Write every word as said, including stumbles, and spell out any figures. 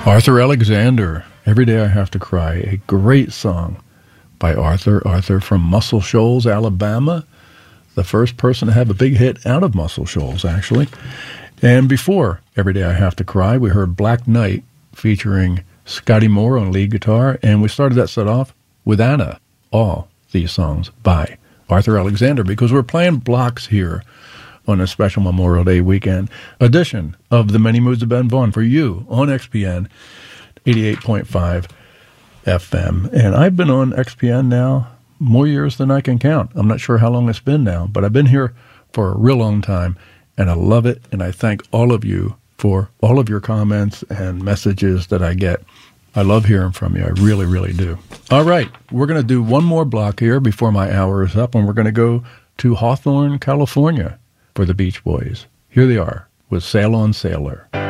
Arthur Alexander, Every Day I Have to Cry, a great song by Arthur. Arthur from Muscle Shoals, Alabama, the first person to have a big hit out of Muscle Shoals, actually. And before Every Day I Have to Cry, we heard Black Knight featuring Scotty Moore on lead guitar, and we started that set off with Anna. All these songs by Arthur Alexander, because we're playing blocks here on a special Memorial Day weekend edition of The Many Moods of Ben Vaughn for you on X P N eighty-eight point five F M. And I've been on X P N now more years than I can count. I'm not sure how long it's been now, but I've been here for a real long time, and I love it, and I thank all of you for all of your comments and messages that I get. I love hearing from you. I really, really do. All right, we're going to do one more block here before my hour is up, and we're going to go to Hawthorne, California for the Beach Boys. Here they are with Sail On Sailor.